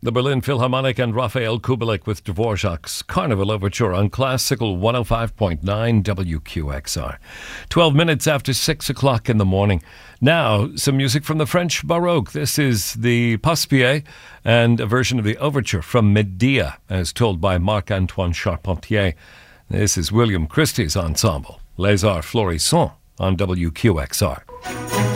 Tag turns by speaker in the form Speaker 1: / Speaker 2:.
Speaker 1: The Berlin Philharmonic and Raphael Kubelik with Dvorak's Carnival Overture on Classical 105.9 WQXR. 12 minutes after 6 o'clock in the morning. Now, some music from the French Baroque. This is the Passepied and a version of the Overture from Medea, as told by Marc-Antoine Charpentier. This is William Christie's ensemble, Les Arts Florissants, on WQXR.